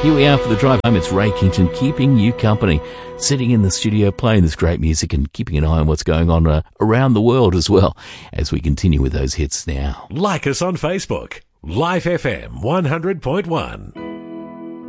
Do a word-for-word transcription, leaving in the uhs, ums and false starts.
Here we are for the drive home. It's Ray Kington keeping you company, sitting in the studio playing this great music and keeping an eye on what's going on uh, around the world as well as we continue with those hits now. Like us on Facebook, Life F M one hundred point one.